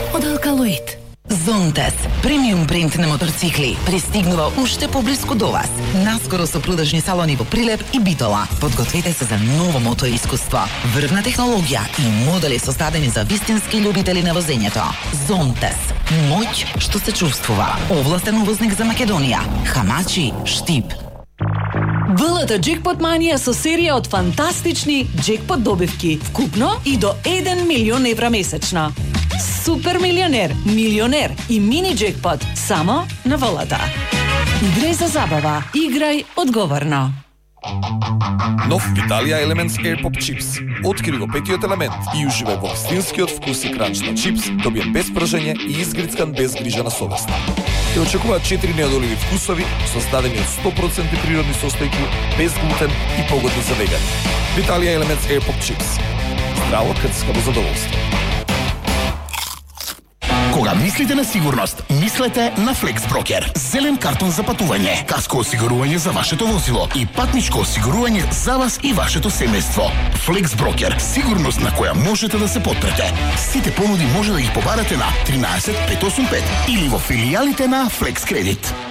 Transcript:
од Алкалоид. Зонтес, премиум бренд на моторцикли, пристигнува уште поблиску до вас. Наскоро со продажни салони во Прилеп и Битола. Подгответе се за ново мотор искуство, врвна технологија и модели создадени за вистински љубители на возењето. Зонтес, моќ што се чувствува. Овластен увозник за Македонија. Хамачи, Штип. ВЛТ Джекпот Манија со серија од фантастични джекпот добивки, вкупно и до 1 милион евра месечно. Супер милионер, милионер и мини джекпот само на ВЛТ. Играј за забава, играј одговорно. Нов Виталија Elements Air Pop Chips. Откри го петиот елемент и уживај во вистинскиот вкус и кранч на чипс, добиен без пражење и изгрицкан без грижа на совест. Те очекуваат 4 неодоливи вкусови, создадени од 100% природни состојки, без глутен и погодни за вегани. Виталија Elements Air Pop Chips. Здраво крцка во задоволство. Кога мислите на сигурност, мислете на FlexBroker. Зелен картон за патување, каско осигурување за вашето возило и патничко осигурување за вас и вашето семејство. FlexBroker, сигурност на која можете да се потпрете. Сите понуди може да ги побарате на 13 585 или во филијалите на Flex Credit.